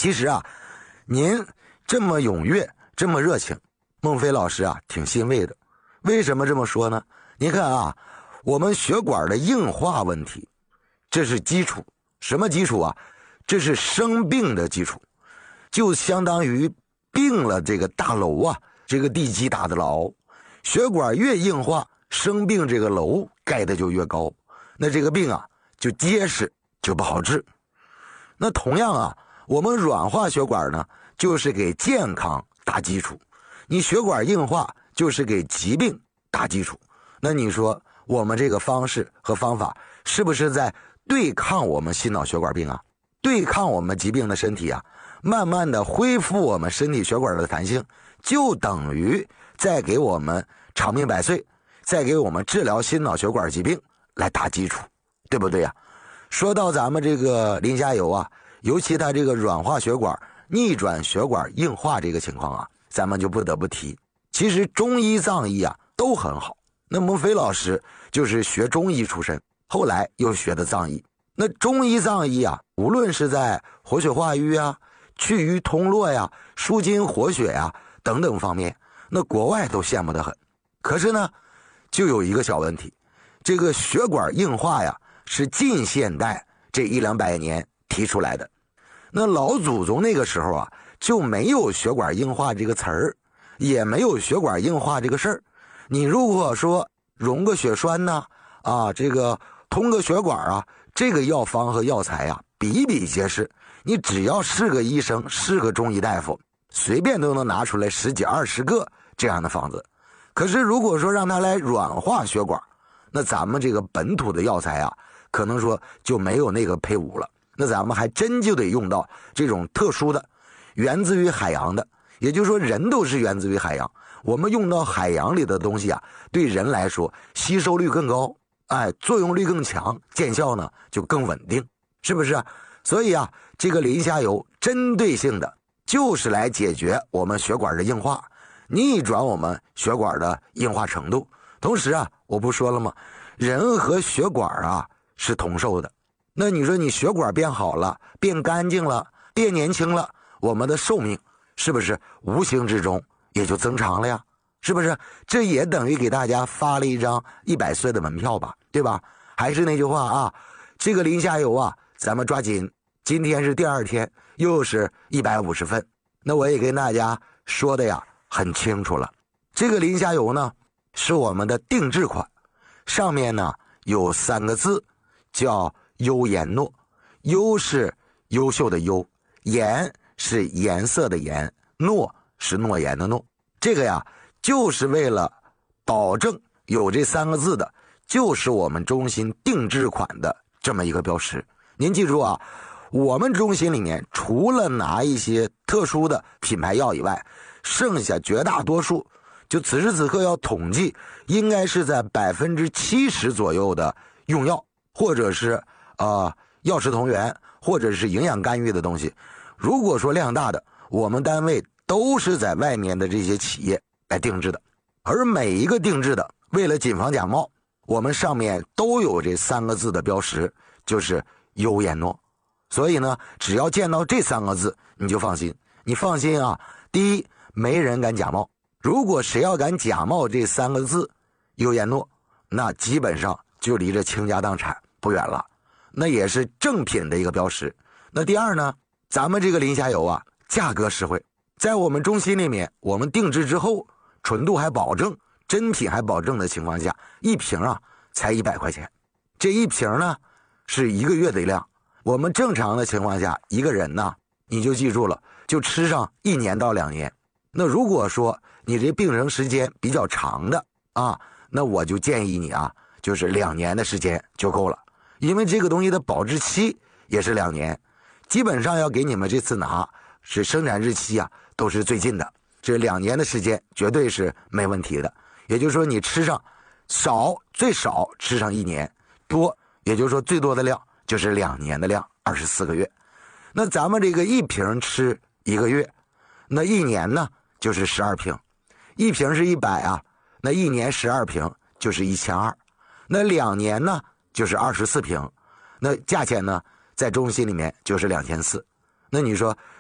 其实啊，您这么踊跃，这么热情，孟非老师啊挺欣慰的。为什么这么说呢？您看啊，我们血管的硬化问题，这是基础。什么基础啊？这是生病的基础，就相当于病了这个大楼啊，这个地基打得牢，血管越硬化，生病这个楼盖的就越高，那这个病啊就结实，就不好治。那同样啊，我们软化血管呢，就是给健康打基础，你血管硬化就是给疾病打基础。那你说我们这个方式和方法是不是在对抗我们心脑血管病啊？对抗我们疾病的身体啊，慢慢的恢复我们身体血管的弹性，就等于在给我们长命百岁，在给我们治疗心脑血管疾病来打基础，对不对呀？说到咱们这个磷虾油啊，尤其它这个软化血管、逆转血管硬化这个情况啊，咱们就不得不提。其实中医藏医啊都很好。那孟非老师就是学中医出身，后来又学的藏医。那中医藏医啊，无论是在活血化瘀啊、去瘀通络呀、舒筋活血呀等等方面，那国外都羡慕得很。可是呢，就有一个小问题，这个血管硬化呀，是近现代这100-200年提出来的。那老祖宗那个时候啊，就没有血管硬化这个词儿，也没有血管硬化这个事儿。你如果说溶个血栓呢，这个通个血管啊，这个药方和药材啊比比皆是。你只要是个医生，是个中医大夫，随便都能拿出来10几20个这样的方子。可是如果说让他来软化血管，那咱们这个本土的药材啊，可能说就没有那个配伍了。那咱们还真就得用到这种特殊的源自于海洋的，也就是说人都是源自于海洋，我们用到海洋里的东西啊，对人来说吸收率更高，作用力更强，见效呢就更稳定，是不是啊？所以啊，这个磷虾油针对性的就是来解决我们血管的硬化，逆转我们血管的硬化程度。同时啊，我不说了吗？人和血管啊是同寿的。那你说你血管变好了，变干净了，变年轻了，我们的寿命是不是无形之中也就增长了呀？是不是？这也等于给大家发了一张100岁的门票吧，对吧？还是那句话啊，这个磷虾油啊，咱们抓紧，今天是第2天，又是150份。那我也跟大家说的呀很清楚了，这个磷虾油呢是我们的定制款，上面呢有3个字叫优颜诺。优是优秀的优，颜是颜色的颜，诺是诺言的诺。这个呀就是为了保证有这3个字的，就是我们中心定制款的这么一个标识。您记住啊，我们中心里面除了拿一些特殊的品牌药以外，剩下绝大多数，就此时此刻要统计，应该是在70%左右的用药，或者是药食同源，或者是营养干预的东西。如果说量大的，我们单位都是在外面的这些企业来定制的。而每一个定制的，为了谨防假冒，我们上面都有这3个字的标识，就是优颜诺。所以呢，只要见到这3个字，你就放心。你放心啊，第一，没人敢假冒。如果谁要敢假冒这3个字优颜诺，那基本上就离着倾家荡产不远了。那也是正品的一个标识。那第二呢，咱们这个磷虾油啊，价格实惠，在我们中心里面，我们定制之后，纯度还保证，真品还保证的情况下，一瓶啊才100块钱。这一瓶呢是1个月的量。我们正常的情况下，一个人呢，你就记住了，就吃上1年到2年。那如果说你这病程时间比较长的啊，那我就建议你啊，就是2年的时间就够了。因为这个东西的保质期也是2年，基本上要给你们这次拿是生产日期啊都是最近的，这2年的时间绝对是没问题的。也就是说你吃上最少吃上1年，多也就是说最多的量就是2年的量，24个月。那咱们这个一瓶吃1个月，那1年呢就是12瓶，一瓶是100啊，那1年12瓶就是1200，那2年呢就是24瓶，那价钱呢在中心里面就是2400。那你说